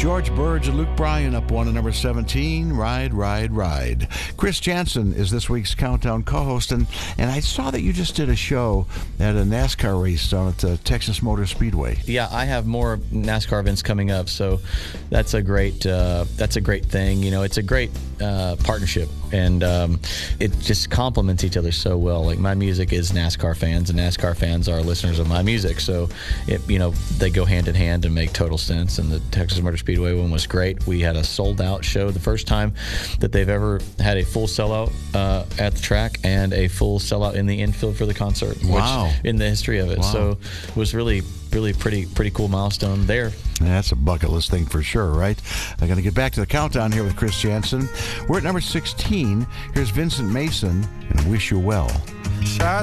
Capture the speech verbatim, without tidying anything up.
George Burge and Luke Bryan up one at number seventeen, Ride, Ride, Ride. Chris Jansen is this week's Countdown co-host, and, and I saw that you just did a show at a NASCAR race down at the Texas Motor Speedway. Yeah, I have more NASCAR events coming up, so that's a great uh, that's a great thing. You know, it's a great uh, partnership, and um, it just complements each other so well. Like, my music is NASCAR fans, and NASCAR fans are listeners of my music, so it, you know, they go hand in hand and make total sense. And the Texas Motor Speedway one was great. We had a sold-out show, the first time that they've ever had a full sellout uh, at the track and a full sellout in the infield for the concert. Wow! Which, in the history of it, wow. So it was really, really pretty, pretty cool milestone there. That's a bucket list thing for sure, right? I'm going to get back to the countdown here with Chris Jansen. We're at number sixteen. Here's Vincent Mason and Wish You Well.